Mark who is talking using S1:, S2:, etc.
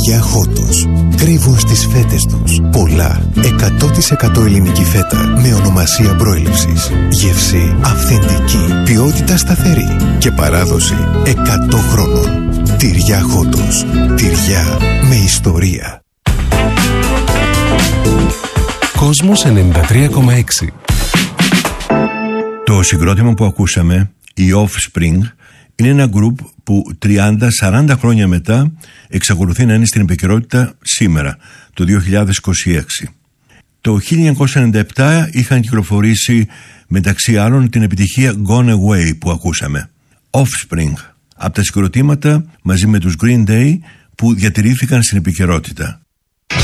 S1: Τυριά Χότος. Κρύβουν στις φέτες τους πολλά 100% ελληνική φέτα με ονομασία προέλευσης. Γεύση αυθεντική, ποιότητα σταθερή και παράδοση 100 χρόνων. Τυριά Χότος. Τυριά με ιστορία.
S2: Κόσμος 93,6.
S3: Το συγκρότημα που ακούσαμε, η Offspring, είναι ένα γκρουπ που 30-40 χρόνια μετά εξακολουθεί να είναι στην επικαιρότητα σήμερα, το 2026. Το 1997 είχαν κυκλοφορήσει μεταξύ άλλων την επιτυχία Gone Away που ακούσαμε. Offspring, από τα συγκροτήματα μαζί με τους Green Day που διατηρήθηκαν στην επικαιρότητα.